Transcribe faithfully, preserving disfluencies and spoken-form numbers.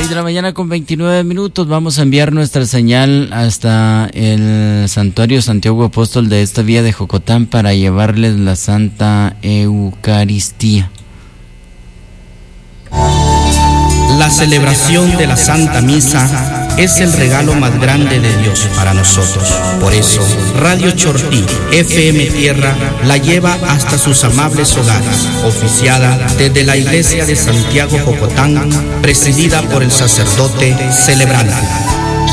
de la mañana con veintinueve minutos. Vamos a enviar nuestra señal hasta el Santuario Santiago Apóstol de esta vía de Jocotán para llevarles la Santa Eucaristía. La celebración de la Santa Misa es el regalo más grande de Dios para nosotros. Por eso, Radio Chortí, F M Tierra, la lleva hasta sus amables hogares, oficiada desde la Iglesia de Santiago Jocotán, presidida por el sacerdote celebrante.